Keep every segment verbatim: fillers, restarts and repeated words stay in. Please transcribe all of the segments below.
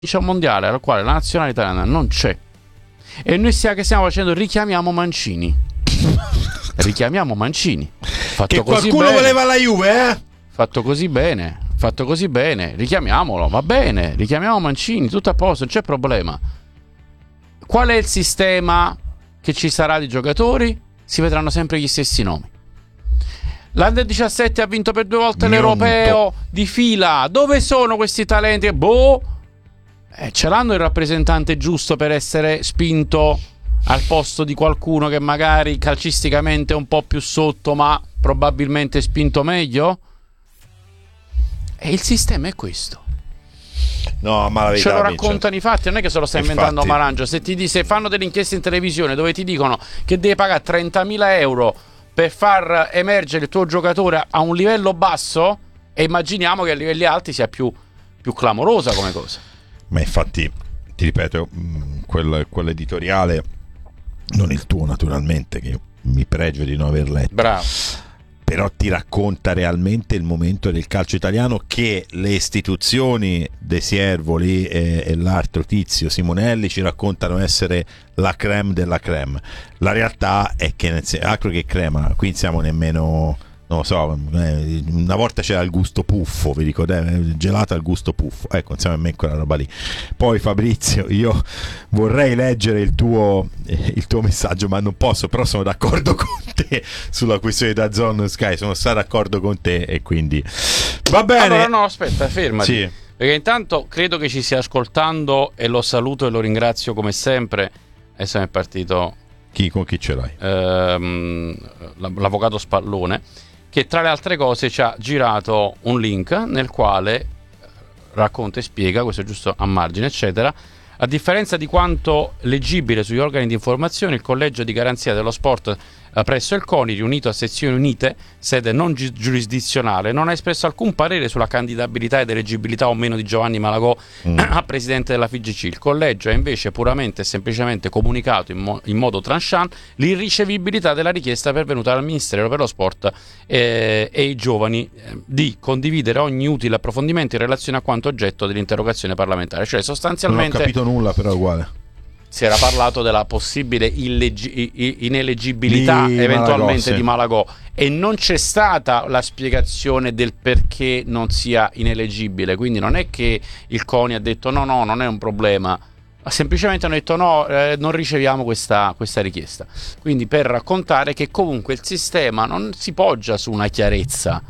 c'è un mondiale al quale la nazionale italiana non c'è e noi stiamo, che stiamo facendo? Richiamiamo Mancini. Richiamiamo Mancini. Fatto che così qualcuno bene. voleva la Juve, eh? Fatto così bene. Fatto così bene. Richiamiamolo, va bene. Richiamiamo Mancini, tutto a posto, non c'è problema. Qual è il sistema che ci sarà di giocatori? Si vedranno sempre gli stessi nomi. L'Under diciassette ha vinto per due volte Mionto. l'Europeo di fila. Dove sono questi talenti? Boh, eh, ce l'hanno il rappresentante giusto per essere spinto al posto di qualcuno che magari calcisticamente è un po' più sotto, ma probabilmente spinto meglio? E il sistema è questo. No, ma la verità, Ce lo Vincenzo, raccontano i fatti, non è che se lo sta Infatti. inventando Marangio. Se ti se fanno delle inchieste in televisione dove ti dicono che devi pagare trentamila euro per far emergere il tuo giocatore a un livello basso, e immaginiamo che a livelli alti sia più, più clamorosa come cosa. Ma infatti, ti ripeto, mh, quel, quell'editoriale, non il tuo naturalmente, che mi pregio di non aver letto, Bravo. però ti racconta realmente il momento del calcio italiano, che le istituzioni De Siervoli e, e l'altro tizio Simonelli ci raccontano essere la creme della creme. La realtà è che nel sen- altro che crema, qui non siamo nemmeno, non lo so, eh, una volta c'era il gusto puffo, vi dico, eh, gelato al gusto puffo, ecco, non siamo nemmeno quella roba lì. Poi Fabrizio, io vorrei leggere il tuo eh, il tuo messaggio, ma non posso, però sono d'accordo con te sulla questione da Zone Sky, sono stato d'accordo con te e quindi va bene. Allora no, aspetta, fermati. Sì. Perché intanto credo che ci stia ascoltando e lo saluto e lo ringrazio come sempre. Adesso mi è partito Chi, con chi ce l'hai? ehm, l'avvocato Spallone, che tra le altre cose ci ha girato un link nel quale racconta e spiega, questo è giusto a margine eccetera, a differenza di quanto leggibile sugli organi di informazione, il collegio di garanzia dello sport eh, presso il CONI, riunito a sezioni unite, sede non gi- giurisdizionale, non ha espresso alcun parere sulla candidabilità ed eleggibilità o meno di Giovanni Malagò mm. a presidente della F I G C. Il collegio ha invece puramente e semplicemente comunicato in, mo- in modo tranchant l'irricevibilità della richiesta pervenuta dal Ministero per lo Sport eh, e i giovani eh, di condividere ogni utile approfondimento in relazione a quanto oggetto dell'interrogazione parlamentare. Cioè sostanzialmente Non ho capito nulla, però è uguale. si era parlato della possibile illeggi- ineleggibilità Di eventualmente Malagò, sì. di Malagò, e non c'è stata la spiegazione del perché non sia ineleggibile. Quindi non è che il CONI ha detto no no non è un problema, ma semplicemente hanno detto no, eh, non riceviamo questa, questa richiesta. Quindi per raccontare che comunque il sistema non si poggia su una chiarezza,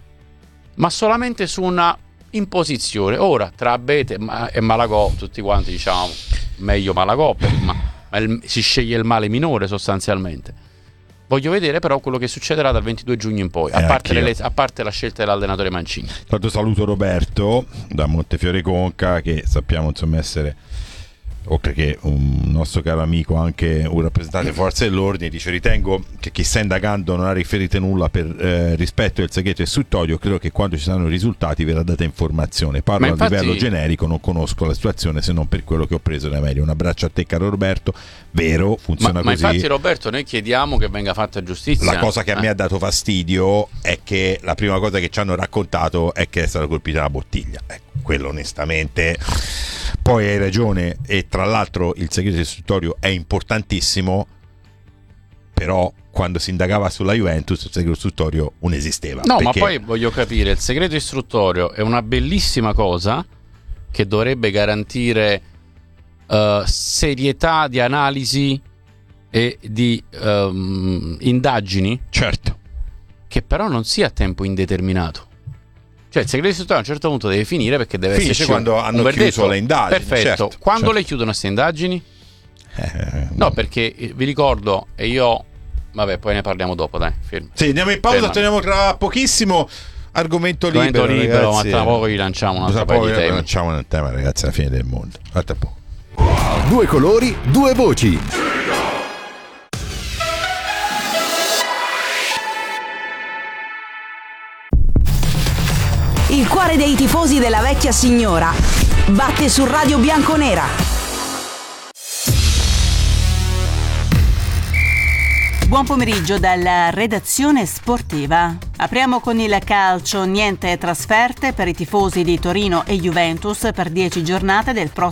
ma solamente su una imposizione. Ora tra Abete e Malagò tutti quanti diciamo meglio Malagò, ma, ma il, si sceglie il male minore sostanzialmente. Voglio vedere però quello che succederà dal ventidue giugno in poi, a Eh, parte, anch'io. le, a parte la scelta dell'allenatore Mancini. Tanto saluto Roberto da Montefiore Conca, che sappiamo insomma essere, oltre che un nostro caro amico, anche un rappresentante delle forze dell'ordine. Dice: ritengo che chi sta indagando non ha riferito nulla per eh, rispetto del segreto istruttorio. Credo che quando ci saranno risultati verrà data informazione. Parlo infatti... a livello generico, non conosco la situazione se non per quello che ho preso da media. Un abbraccio a te, caro Roberto. Vero, funziona ma, così. Ma infatti Roberto, noi chiediamo che venga fatta giustizia. La cosa che a me eh. ha dato fastidio è che la prima cosa che ci hanno raccontato è che è stata colpita una bottiglia. Ecco, quello onestamente. Poi hai ragione, e tra l'altro il segreto istruttorio è importantissimo, però quando si indagava sulla Juventus il segreto istruttorio non esisteva. No, perché... ma poi voglio capire, il segreto istruttorio è una bellissima cosa che dovrebbe garantire uh, serietà di analisi e di um, indagini, certo, che però non sia a tempo indeterminato. Cioè il segreto istruttorio a un certo punto deve finire, perché deve finisce esserci quando un, hanno un verdetto. chiuso le indagini. Perfetto. Certo, Quando certo. le chiudono queste indagini? Eh, No, perché eh, vi ricordo, e io vabbè, poi ne parliamo dopo, dai, fermo. Sì, andiamo in pausa, Fermati. torniamo tra pochissimo. Argomento libero, Argomento libero, ragazzi. ma tra poco vi lanciamo un altro Tra poco paio di temi. lanciamo un tema, ragazzi, alla fine del mondo. Guarda un po'. Due colori, due voci. Il cuore dei tifosi della vecchia signora batte su Radio Bianconera. Buon pomeriggio dalla redazione sportiva. Apriamo con il calcio, niente trasferte per i tifosi di Torino e Juventus per dieci giornate del prossimo